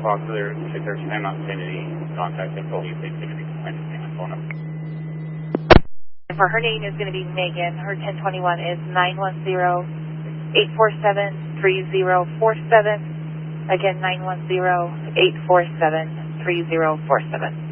Foxler 639 Mount Kennedy. Contact info, you please take a phone number. For her name is going to be Megan. Her 1021 is 910-847-3047. Again, 910-847-3047.